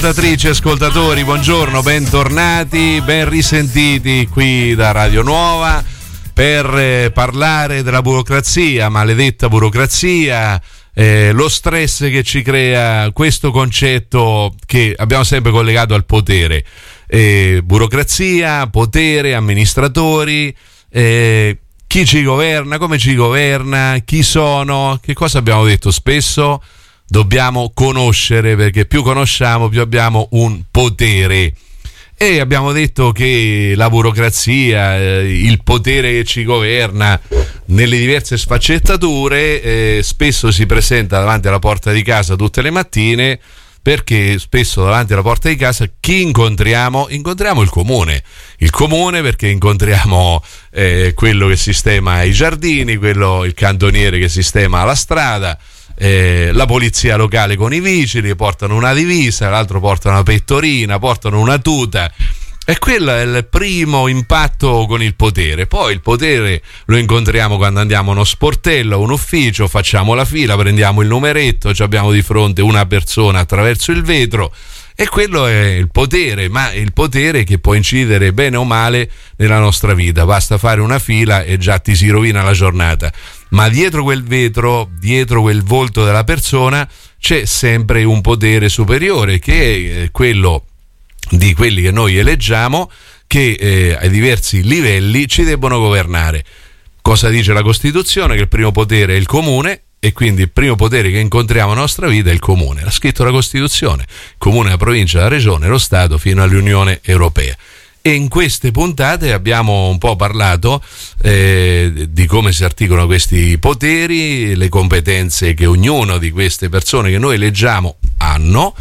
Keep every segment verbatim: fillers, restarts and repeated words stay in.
Ascoltatrici e ascoltatori, buongiorno, bentornati, ben risentiti qui da Radio Nuova per eh, parlare della burocrazia, maledetta burocrazia, eh, lo stress che ci crea questo concetto che abbiamo sempre collegato al potere. Eh, burocrazia, potere, amministratori, eh, chi ci governa, come ci governa, chi sono, che cosa abbiamo detto spesso? Dobbiamo conoscere, perché più conosciamo più abbiamo un potere, e abbiamo detto che la burocrazia, eh, il potere che ci governa nelle diverse sfaccettature, eh, spesso si presenta davanti alla porta di casa tutte le mattine, perché spesso davanti alla porta di casa chi incontriamo? Incontriamo il comune, il comune perché incontriamo eh, quello che sistema i giardini, quello, il cantoniere che sistema la strada, Eh, la polizia locale con i vigili, portano una divisa, l'altro porta una pettorina, portano una tuta, e quello è il primo impatto con il potere. Poi il potere lo incontriamo quando andiamo a uno sportello, a un ufficio, facciamo la fila, prendiamo il numeretto, ci abbiamo di fronte una persona attraverso il vetro, e quello è il potere, ma il potere che può incidere bene o male nella nostra vita. Basta fare una fila e già ti si rovina la giornata. Ma dietro quel vetro, dietro quel volto della persona, c'è sempre un potere superiore, che è quello di quelli che noi eleggiamo, che eh, ai diversi livelli ci debbono governare. Cosa dice la Costituzione? Che il primo potere è il comune, e quindi il primo potere che incontriamo nella nostra vita è il comune. L'ha scritto la Costituzione: il comune, la provincia, la regione, lo Stato, fino all'Unione Europea. E in queste puntate abbiamo un po' parlato eh, di come si articolano questi poteri, le competenze che ognuno di queste persone che noi eleggiamo hanno,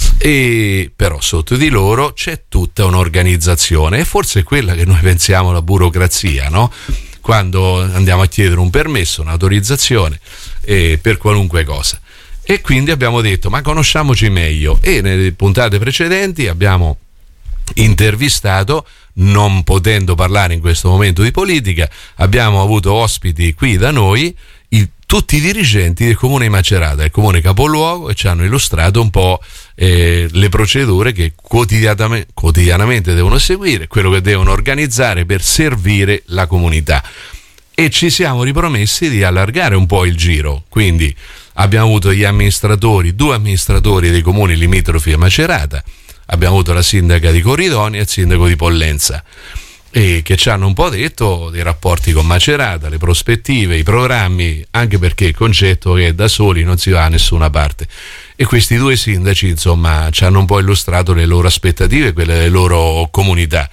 e però sotto di loro c'è tutta un'organizzazione, e forse è quella che noi pensiamo la burocrazia, no? Quando andiamo a chiedere un permesso, un'autorizzazione eh, per qualunque cosa. E quindi abbiamo detto, ma conosciamoci meglio, e nelle puntate precedenti abbiamo intervistato, non potendo parlare in questo momento di politica, abbiamo avuto ospiti qui da noi i, tutti i dirigenti del comune di Macerata, il comune capoluogo, e ci hanno illustrato un po' eh, le procedure che quotidianamente, quotidianamente devono seguire, quello che devono organizzare per servire la comunità. E ci siamo ripromessi di allargare un po' il giro, quindi abbiamo avuto gli amministratori, due amministratori dei comuni limitrofi a Macerata, abbiamo avuto la sindaca di Corridonia e il sindaco di Pollenza, e che ci hanno un po' detto dei rapporti con Macerata, le prospettive, i programmi, anche perché il concetto che da soli non si va a nessuna parte. E questi due sindaci, insomma, ci hanno un po' illustrato le loro aspettative e quelle delle loro comunità,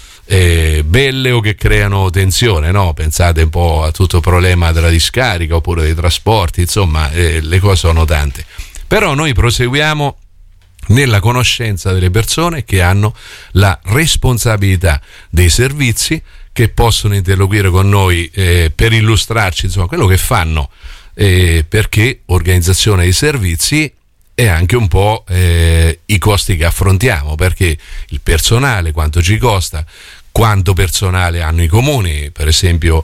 eh, belle o che creano tensione, no? Pensate un po' a tutto il problema della discarica oppure dei trasporti, insomma, eh, le cose sono tante. Però noi proseguiamo nella conoscenza delle persone che hanno la responsabilità dei servizi, che possono interloquire con noi eh, per illustrarci, insomma, quello che fanno, eh, perché organizzazione dei servizi è anche un po' eh, i costi che affrontiamo, perché il personale, quanto ci costa, quanto personale hanno i comuni. Per esempio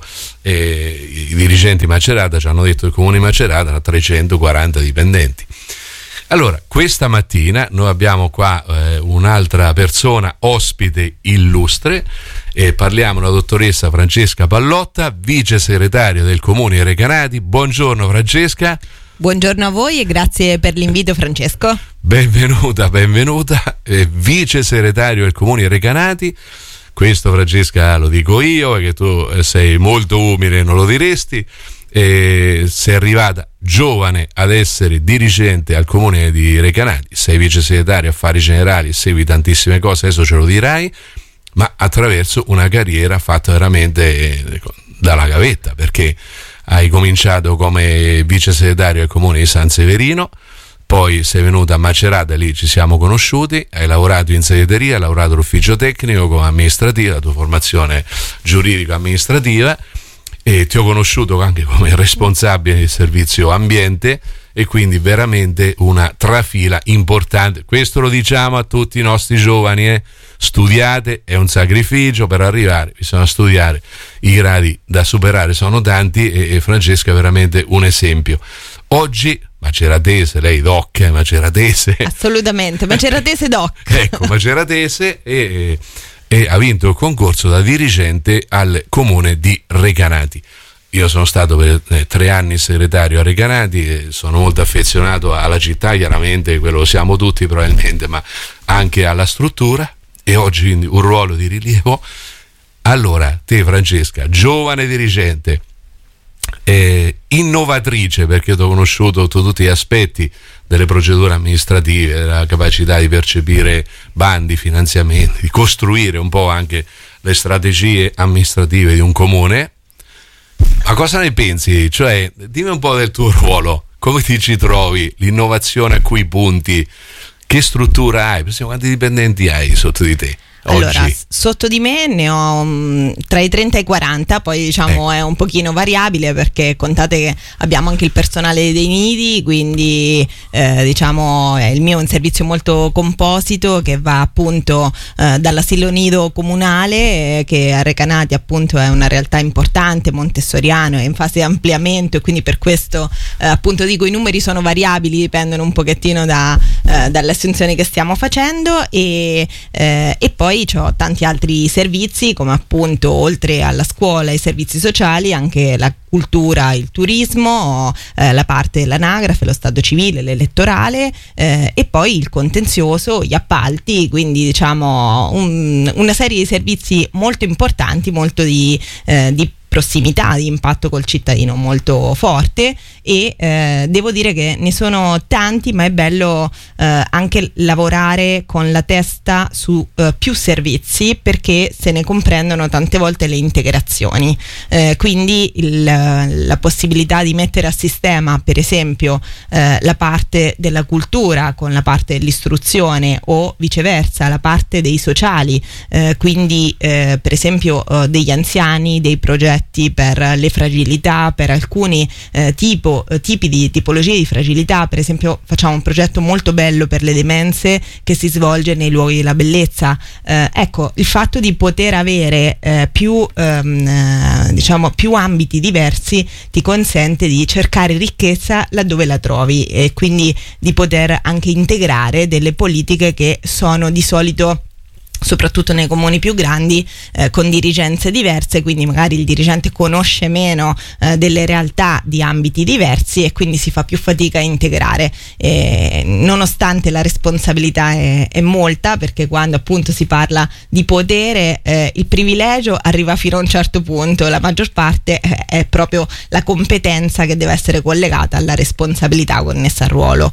eh, i dirigenti Macerata ci hanno detto che il comune di Macerata ha trecentoquaranta dipendenti. Allora, questa mattina noi abbiamo qua eh, un'altra persona ospite illustre, e parliamo della dottoressa Francesca Pallotta, vice segretaria del comune di Recanati. Buongiorno Francesca. Buongiorno a voi e grazie per l'invito, Francesco. Benvenuta, benvenuta, eh, vice segretario del comune di Recanati. Questo, Francesca, lo dico io, perché tu sei molto umile, non lo diresti. E sei arrivata giovane ad essere dirigente al comune di Recanati, sei vice segretario affari generali, segui tantissime cose, adesso ce lo dirai, ma attraverso una carriera fatta veramente dalla gavetta, perché hai cominciato come vice segretario al comune di San Severino, poi sei venuta a Macerata, lì ci siamo conosciuti, hai lavorato in segreteria, hai lavorato all'ufficio tecnico come amministrativa, la tua formazione giuridico-amministrativa, e ti ho conosciuto anche come responsabile del servizio ambiente, e quindi veramente una trafila importante. Questo lo diciamo a tutti i nostri giovani, eh? Studiate, è un sacrificio per arrivare, bisogna studiare, i gradi da superare sono tanti, e, e Francesca è veramente un esempio. Oggi maceratese, lei doc, maceratese. Assolutamente, maceratese doc. Ecco, maceratese e, e ha vinto il concorso da dirigente al comune di Recanati. Io sono stato per eh, tre anni segretario a Recanati e sono molto affezionato alla città, chiaramente quello lo siamo tutti probabilmente, ma anche alla struttura, e oggi quindi un ruolo di rilievo. Allora, te Francesca, giovane dirigente, eh, innovatrice, perché ti ho conosciuto tu, tutti gli aspetti delle procedure amministrative, della capacità di percepire bandi, finanziamenti, di costruire un po' anche le strategie amministrative di un comune. Ma cosa ne pensi? Cioè, dimmi un po' del tuo ruolo, come ti ci trovi, l'innovazione a cui punti, che struttura hai, quanti dipendenti hai sotto di te? Allora, oggi? Sotto di me ne ho um, tra i trenta e i quaranta, poi diciamo ecco. È un pochino variabile, perché contate che abbiamo anche il personale dei nidi, quindi eh, diciamo è il mio è un servizio molto composito che va appunto eh, dall'asilo nido comunale, eh, che a Recanati appunto è una realtà importante, montessoriano, è in fase di ampliamento, e quindi per questo eh, appunto dico i numeri sono variabili, dipendono un pochettino da, eh, dalle assunzioni che stiamo facendo, e, eh, e poi Poi ho tanti altri servizi, come appunto oltre alla scuola e ai servizi sociali anche la cultura, il turismo, eh, la parte dell'anagrafe, lo stato civile, l'elettorale, eh, e poi il contenzioso, gli appalti, quindi diciamo un, una serie di servizi molto importanti, molto di, eh, di prossimità, di impatto col cittadino molto forte, e eh, devo dire che ne sono tanti, ma è bello eh, anche lavorare con la testa su eh, più servizi, perché se ne comprendono tante volte le integrazioni, eh, quindi il, la possibilità di mettere a sistema per esempio eh, la parte della cultura con la parte dell'istruzione, o viceversa la parte dei sociali, eh, quindi eh, per esempio eh, degli anziani, dei progetti per le fragilità, per alcuni eh, tipo, eh, tipi di tipologie di fragilità. Per esempio facciamo un progetto molto bello per le demenze che si svolge nei luoghi della bellezza. Eh, ecco, il fatto di poter avere eh, più ehm, eh, diciamo più ambiti diversi ti consente di cercare ricchezza laddove la trovi, e quindi di poter anche integrare delle politiche che sono di solito, soprattutto nei comuni più grandi, eh, con dirigenze diverse, quindi magari il dirigente conosce meno eh, delle realtà di ambiti diversi, e quindi si fa più fatica a integrare, e nonostante la responsabilità è, è molta, perché quando appunto si parla di potere eh, il privilegio arriva fino a un certo punto, la maggior parte è, è proprio la competenza che deve essere collegata alla responsabilità connessa al ruolo.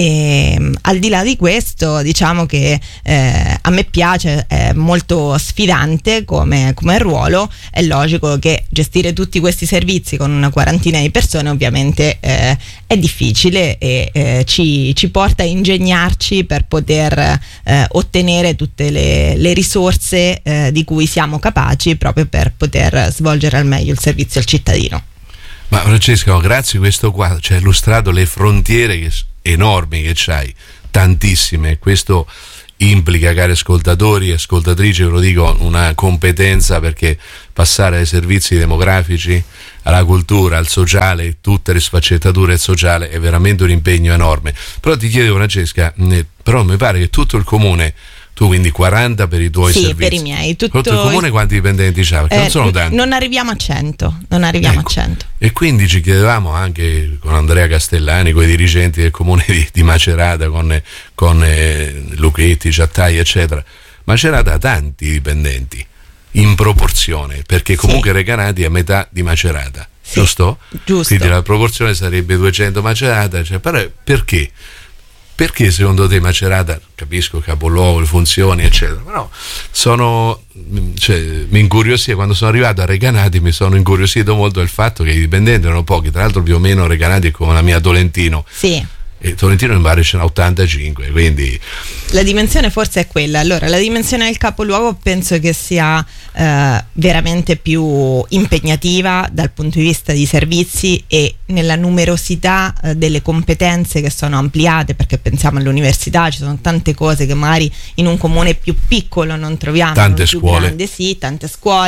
E al di là di questo, diciamo che eh, a me piace, è molto sfidante come, come ruolo. È logico che gestire tutti questi servizi con una quarantina di persone ovviamente eh, è difficile, e eh, ci, ci porta a ingegnarci per poter eh, ottenere tutte le, le risorse eh, di cui siamo capaci, proprio per poter svolgere al meglio il servizio al cittadino. Ma Francesca, grazie a questo quadro ci hai illustrato le frontiere che, enormi che c'hai, tantissime. Questo implica, cari ascoltatori e ascoltatrici, ve lo dico, una competenza, perché passare dai servizi demografici alla cultura, al sociale, tutte le sfaccettature del sociale, è veramente un impegno enorme. Però ti chiedo, Francesca, però mi pare che tutto il comune, tu quindi quaranta per i tuoi sì, servizi. Sì, per i miei. Tutto, tutto il comune quanti dipendenti c'ha? Perché eh, non sono tanti. Non arriviamo a cento, non arriviamo ecco. a cento. E quindi ci chiedevamo anche con Andrea Castellani, con i dirigenti del comune di, di Macerata, con, con eh, Lucchetti, Ciattai, eccetera. Macerata ha tanti dipendenti in proporzione, perché comunque sì. Recanati è a metà di Macerata, sì, giusto? Giusto. Quindi la proporzione sarebbe duecento Macerata, cioè, però perché? Perché secondo te Macerata, capisco capoluogo, le funzioni eccetera, però sono, cioè, mi incuriosì, quando sono arrivato a Recanati mi sono incuriosito molto del fatto che i dipendenti erano pochi, tra l'altro più o meno Recanati è come la mia Tolentino. Sì. E Tolentino in pare ce n'ha ottantacinque, quindi la dimensione forse è quella. Allora, la dimensione del capoluogo penso che sia eh, veramente più impegnativa dal punto di vista di servizi e nella numerosità eh, delle competenze che sono ampliate, perché pensiamo all'università, ci sono tante cose che magari in un comune più piccolo non troviamo, tante più scuole grande, sì, tante scuole. Eh.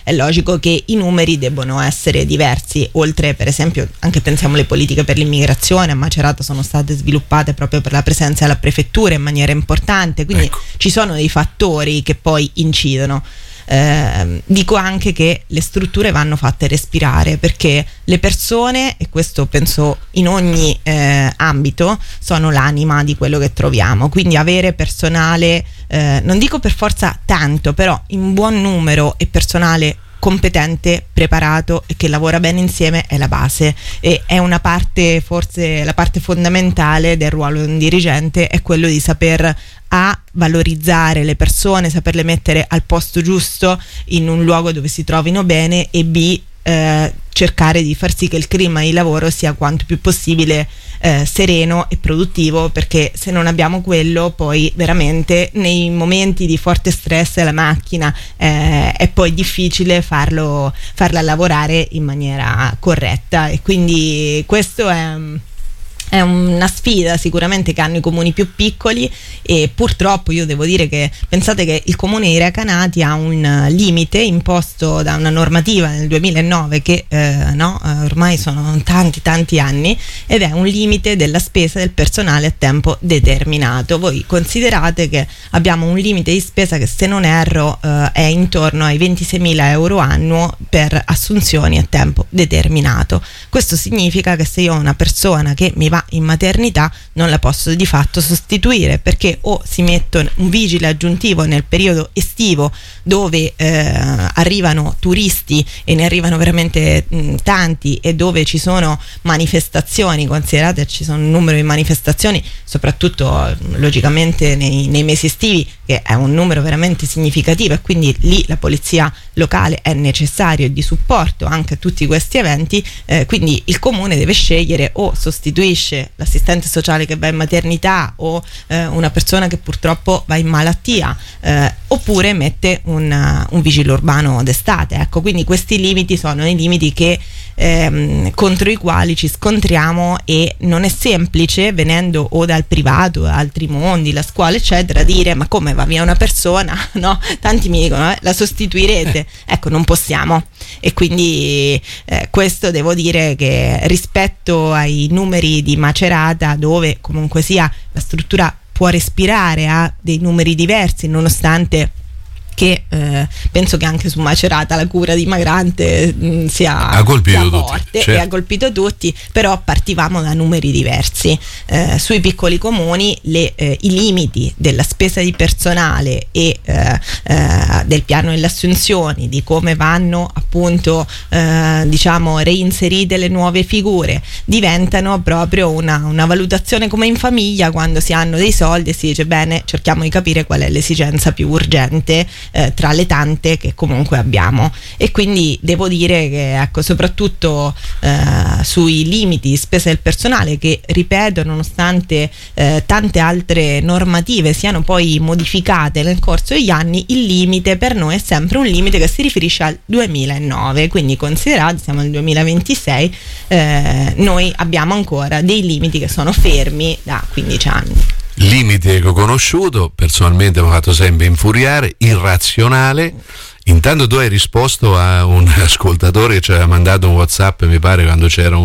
è logico che i numeri debbono essere diversi. Oltre, per esempio, anche pensiamo alle politiche per l'immigrazione, a Macerata sono state sviluppate proprio per la presenza della prefettura in maniera importante, quindi ecco, ci sono dei fattori che poi incidono. Eh, dico anche che le strutture vanno fatte respirare, perché le persone, e questo penso in ogni eh, ambito, sono l'anima di quello che troviamo, quindi avere personale, eh, non dico per forza tanto, però in buon numero, e personale competente, preparato e che lavora bene insieme è la base, e è una parte, forse la parte fondamentale del ruolo di un dirigente, è quello di saper a valorizzare le persone, saperle mettere al posto giusto in un luogo dove si trovino bene, e b eh, cercare di far sì che il clima di lavoro sia quanto più possibile eh, sereno e produttivo, perché se non abbiamo quello, poi veramente nei momenti di forte stress la macchina eh, è poi difficile farlo, farla lavorare in maniera corretta, e quindi questo è È una sfida sicuramente che hanno i comuni più piccoli, e purtroppo io devo dire che, pensate che il comune di Recanati ha un limite imposto da una normativa nel duemilanove che eh, no, ormai sono tanti tanti anni, ed è un limite della spesa del personale a tempo determinato. Voi considerate che abbiamo un limite di spesa che, se non erro, eh, è intorno ai ventiseimila euro annuo per assunzioni a tempo determinato. Questo significa che se io ho una persona che mi va in maternità, non la posso di fatto sostituire, perché o si mette un vigile aggiuntivo nel periodo estivo, dove eh, arrivano turisti, e ne arrivano veramente mh, tanti, e dove ci sono manifestazioni, considerate ci sono un numero di manifestazioni, soprattutto logicamente nei, nei mesi estivi, che è un numero veramente significativo, e quindi lì la polizia locale è necessario, e di supporto anche a tutti questi eventi, eh, quindi il comune deve scegliere: o sostituisce l'assistente sociale che va in maternità, o eh, una persona che purtroppo va in malattia, eh, oppure mette un, un vigile urbano d'estate. Ecco, quindi questi limiti sono i limiti che ehm, contro i quali ci scontriamo, e non è semplice, venendo o dal privato, da altri mondi, la scuola eccetera, dire: ma come va via una persona? No, tanti mi dicono eh, la sostituirete. Ecco, non possiamo, e quindi eh, questo devo dire che, rispetto ai numeri di Macerata, dove comunque sia la struttura può respirare, ha dei numeri diversi, nonostante che eh, penso che anche su Macerata la cura dimagrante mh, sia, ha colpito sia tutti, forte, certo. E ha colpito tutti, però partivamo da numeri diversi. Eh, sui piccoli comuni le, eh, i limiti della spesa di personale e eh, eh, del piano delle assunzioni, di come vanno appunto eh, diciamo reinserite le nuove figure, diventano proprio una, una valutazione come in famiglia, quando si hanno dei soldi e si dice: bene, cerchiamo di capire qual è l'esigenza più urgente Eh, tra le tante che comunque abbiamo. E quindi devo dire che, ecco, soprattutto eh, sui limiti di spesa del personale, che ripeto, nonostante eh, tante altre normative siano poi modificate nel corso degli anni, il limite per noi è sempre un limite che si riferisce al duemilanove, quindi considerate siamo nel duemilaventisei, eh, noi abbiamo ancora dei limiti che sono fermi da quindici anni. Limite che ho conosciuto, personalmente mi ha fatto sempre infuriare, irrazionale. Intanto tu hai risposto a un ascoltatore che ci aveva mandato un WhatsApp, mi pare, quando c'era un